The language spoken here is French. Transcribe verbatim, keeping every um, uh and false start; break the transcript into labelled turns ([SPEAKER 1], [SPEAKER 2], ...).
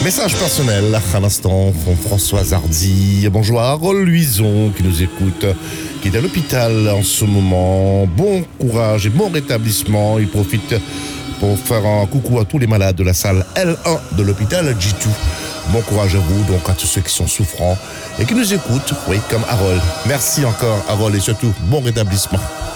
[SPEAKER 1] Message personnel à l'instant, Françoise Hardy. Bonjour à Harold Luison qui nous écoute, qui est à l'hôpital en ce moment. Bon courage et bon rétablissement. Il profite pour faire un coucou à tous les malades de la salle L un de l'hôpital G deux. Bon courage à vous, donc à tous ceux qui sont souffrants et qui nous écoutent, oui, comme Harold. Merci encore Harold et surtout bon rétablissement.